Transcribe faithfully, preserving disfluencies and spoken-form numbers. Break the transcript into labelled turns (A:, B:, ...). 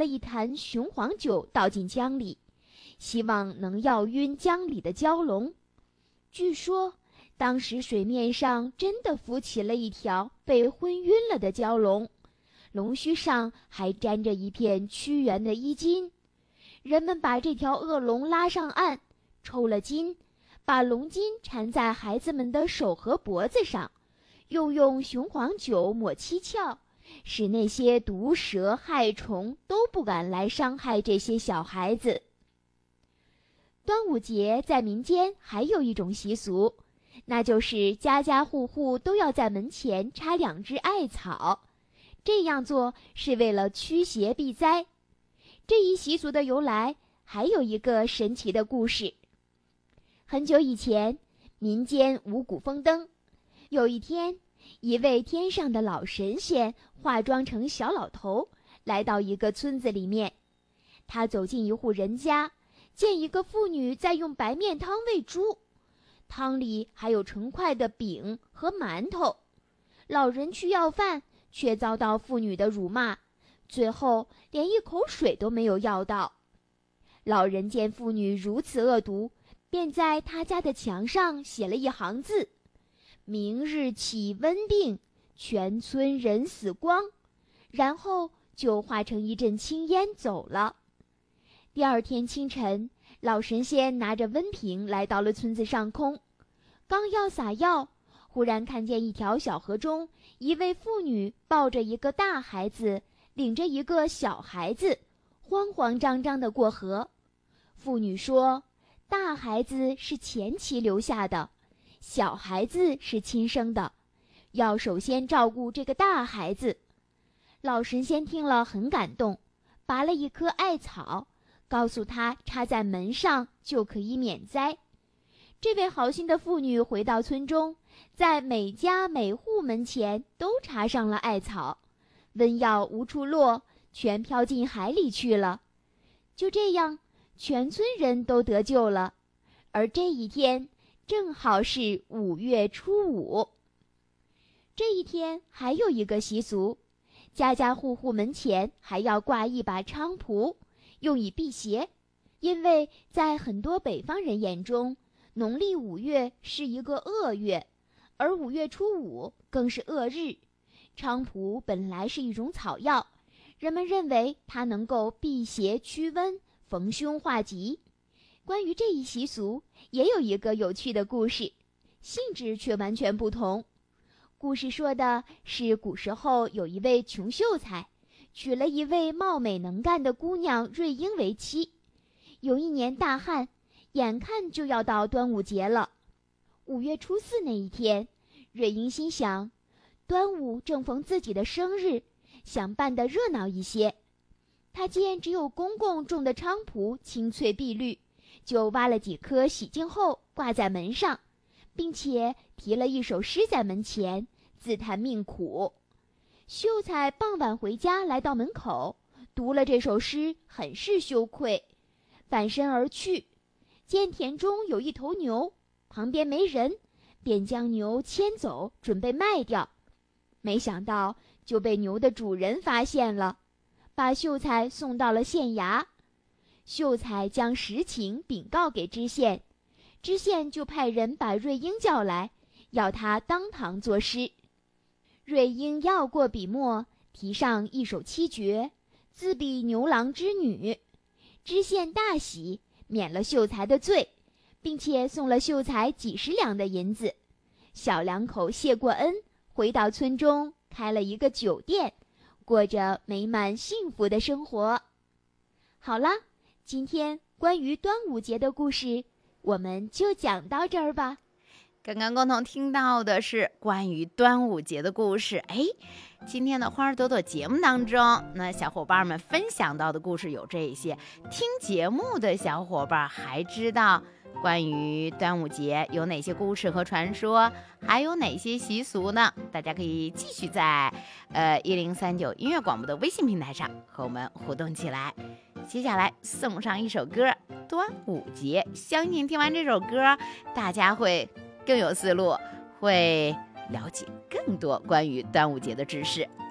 A: 了一坛雄黄酒倒进江里，希望能药晕江里的蛟龙。据说当时水面上真的浮起了一条被昏晕了的蛟龙，龙须上还沾着一片屈原的衣襟。人们把这条恶龙拉上岸，抽了筋，把龙筋缠在孩子们的手和脖子上，又用雄黄酒抹七窍，使那些毒蛇害虫都不敢来伤害这些小孩子。端午节在民间还有一种习俗，那就是家家户户都要在门前插两枝艾草，这样做是为了驱邪避灾。这一习俗的由来还有一个神奇的故事。很久以前，民间五谷丰登，有一天，一位天上的老神仙化妆成小老头，来到一个村子里面。他走进一户人家，见一个妇女在用白面汤喂猪，汤里还有成块的饼和馒头。老人去要饭，却遭到妇女的辱骂，最后连一口水都没有要到。老人见妇女如此恶毒，便在他家的墙上写了一行字：明日起瘟病，全村人死光，然后就化成一阵青烟走了。第二天清晨，老神仙拿着温瓶来到了村子上空，刚要撒药，忽然看见一条小河中，一位妇女抱着一个大孩子，领着一个小孩子，慌慌张张地过河。妇女说，大孩子是前妻留下的，小孩子是亲生的，要首先照顾这个大孩子。老神仙听了很感动，拔了一棵艾草，告诉他插在门上就可以免灾。这位好心的妇女回到村中，在每家每户门前都插上了艾草，瘟药无处落，全飘进海里去了。就这样，全村人都得救了。而这一天正好是五月初五。这一天还有一个习俗，家家户户门前还要挂一把菖蒲，用以辟邪。因为在很多北方人眼中，农历五月是一个恶月，而五月初五更是恶日。菖蒲本来是一种草药，人们认为它能够辟邪驱瘟，逢凶化吉。关于这一习俗，也有一个有趣的故事，性质却完全不同。故事说的是古时候有一位穷秀才，娶了一位貌美能干的姑娘瑞英为妻。有一年大旱，眼看就要到端午节了。五月初四那一天，瑞英心想，端午正逢自己的生日，想办得热闹一些。她见只有公公种的菖蒲青翠碧绿，就挖了几棵洗净后挂在门上，并且题了一首诗在门前，自叹命苦。秀才傍晚回家，来到门口，读了这首诗，很是羞愧，反身而去。见田中有一头牛，旁边没人，便将牛牵走，准备卖掉。没想到就被牛的主人发现了，把秀才送到了县衙。秀才将实情禀告给知县，知县就派人把瑞英叫来，要他当堂作诗。瑞英要过笔墨，题上一首七绝，自比牛郎织女。知县大喜，免了秀才的罪，并且送了秀才几十两的银子。小两口谢过恩，回到村中开了一个酒店，过着美满幸福的生活。好啦，今天关于端午节的故事我们就讲到这儿吧。
B: 刚刚共同听到的是关于端午节的故事。哎，今天的花儿朵朵节目当中，那小伙伴们分享到的故事有这些，听节目的小伙伴还知道关于端午节有哪些故事和传说，还有哪些习俗呢？大家可以继续在呃一零三九音乐广播的微信平台上和我们互动起来。接下来送上一首歌《端午节》，相信听完这首歌，大家会更有思路，会了解更多关于端午节的知识。